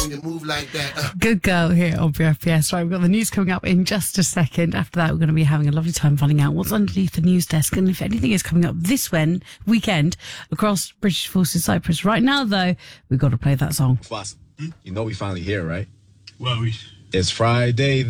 long and move like that. Good girl here on BFBS. Right, we've got the news coming up in just a second. After that, we're going to be having a lovely time finding out what's underneath the news desk and if anything is coming up this weekend across British Forces Cyprus. Right now, though, we've got to play that song. You know we finally here, right? Well, It's Friday.